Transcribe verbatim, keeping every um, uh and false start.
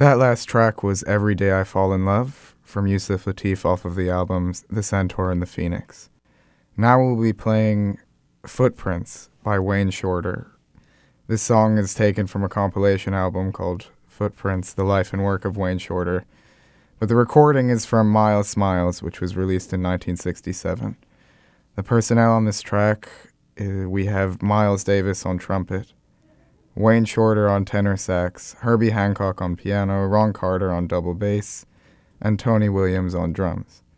That last track was Every Day I Fall in Love from Yusuf Lateef off of the albums The Centaur and the Phoenix. Now we'll be playing Footprints by Wayne Shorter. This song is taken from a compilation album called Footprints, The Life and Work of Wayne Shorter, but the recording is from Miles Smiles, which was released in nineteen sixty-seven. The personnel on this track, uh, we have Miles Davis on trumpet, Wayne Shorter on tenor sax, Herbie Hancock on piano, Ron Carter on double bass, and Tony Williams on drums.